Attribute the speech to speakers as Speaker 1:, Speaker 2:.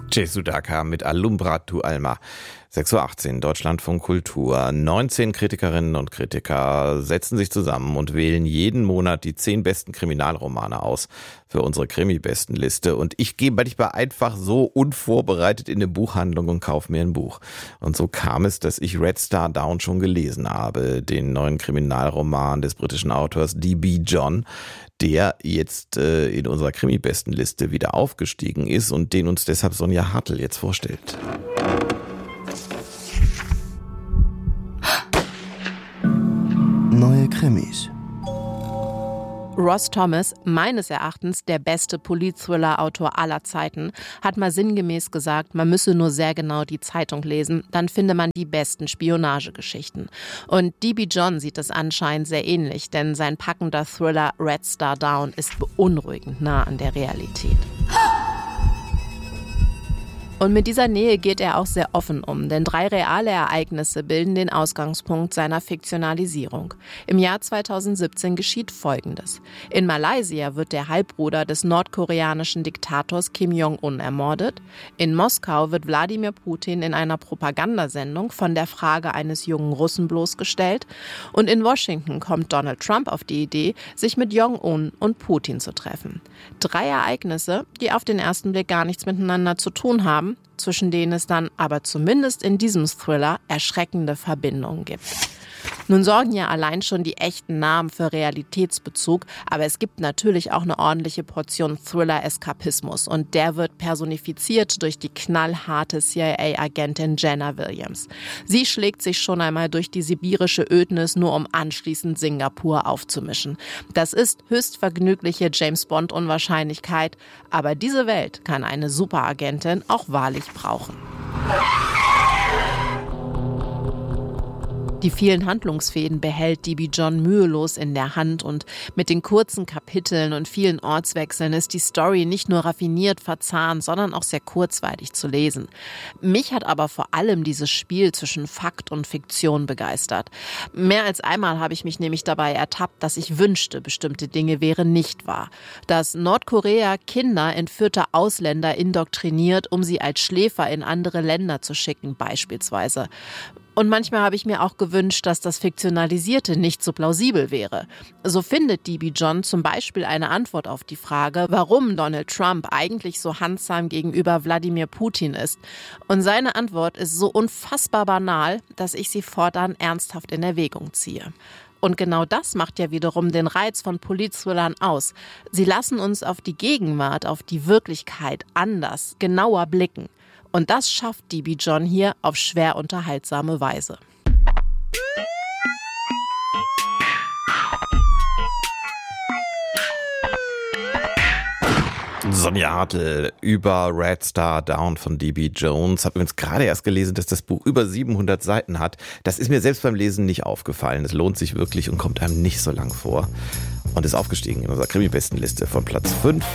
Speaker 1: Jay Sudhakar mit Alumbra tu Alma. 6:18 Uhr, Deutschlandfunk Kultur. 19 Kritikerinnen und Kritiker setzen sich zusammen und wählen jeden Monat die 10 besten Kriminalromane aus für unsere Krimi-Bestenliste. Und ich gehe manchmal einfach so unvorbereitet in eine Buchhandlung und kaufe mir ein Buch. Und so kam es, dass ich Red Star Down schon gelesen habe, den neuen Kriminalroman des britischen Autors D.B. John, der jetzt in unserer Krimi-Bestenliste wieder aufgestiegen ist und den uns deshalb Sonja Hartl jetzt vorstellt.
Speaker 2: Neue Krimis.
Speaker 3: Ross Thomas, meines Erachtens der beste Polit-Thriller-Autor aller Zeiten, hat mal sinngemäß gesagt, man müsse nur sehr genau die Zeitung lesen, dann finde man die besten Spionagegeschichten. Und D.B. John sieht es anscheinend sehr ähnlich, denn sein packender Thriller Red Star Down ist beunruhigend nah an der Realität. Und mit dieser Nähe geht er auch sehr offen um, denn 3 reale Ereignisse bilden den Ausgangspunkt seiner Fiktionalisierung. Im Jahr 2017 geschieht Folgendes. In Malaysia wird der Halbbruder des nordkoreanischen Diktators Kim Jong-un ermordet. In Moskau wird Wladimir Putin in einer Propagandasendung von der Frage eines jungen Russen bloßgestellt. Und in Washington kommt Donald Trump auf die Idee, sich mit Jong-un und Putin zu treffen. 3 Ereignisse, die auf den ersten Blick gar nichts miteinander zu tun haben, zwischen denen es dann aber zumindest in diesem Thriller erschreckende Verbindungen gibt. Nun sorgen ja allein schon die echten Namen für Realitätsbezug, aber es gibt natürlich auch eine ordentliche Portion Thriller-Eskapismus und der wird personifiziert durch die knallharte CIA-Agentin Jenna Williams. Sie schlägt sich schon einmal durch die sibirische Ödnis, nur um anschließend Singapur aufzumischen. Das ist höchst vergnügliche James-Bond-Unwahrscheinlichkeit, aber diese Welt kann eine Superagentin auch wahrlich brauchen. Die vielen Handlungsfäden behält D.B. John mühelos in der Hand und mit den kurzen Kapiteln und vielen Ortswechseln ist die Story nicht nur raffiniert verzahnt, sondern auch sehr kurzweilig zu lesen. Mich hat aber vor allem dieses Spiel zwischen Fakt und Fiktion begeistert. Mehr als einmal habe ich mich nämlich dabei ertappt, dass ich wünschte, bestimmte Dinge wären nicht wahr. Dass Nordkorea Kinder entführter Ausländer indoktriniert, um sie als Schläfer in andere Länder zu schicken, beispielsweise. Und manchmal habe ich mir auch gewünscht, dass das Fiktionalisierte nicht so plausibel wäre. So findet D.B. John zum Beispiel eine Antwort auf die Frage, warum Donald Trump eigentlich so handsam gegenüber Wladimir Putin ist. Und seine Antwort ist so unfassbar banal, dass ich sie fortan ernsthaft in Erwägung ziehe. Und genau das macht ja wiederum den Reiz von Polit-Thrillern aus. Sie lassen uns auf die Gegenwart, auf die Wirklichkeit anders, genauer blicken. Und das schafft D.B. John hier auf schwer unterhaltsame Weise.
Speaker 1: Sonja Hartl über Red Star Down von D.B. Jones. Habe übrigens gerade erst gelesen, dass das Buch über 700 Seiten hat. Das ist mir selbst beim Lesen nicht aufgefallen. Es lohnt sich wirklich und kommt einem nicht so lang vor. Und ist aufgestiegen in unserer Krimi-Bestenliste von Platz 5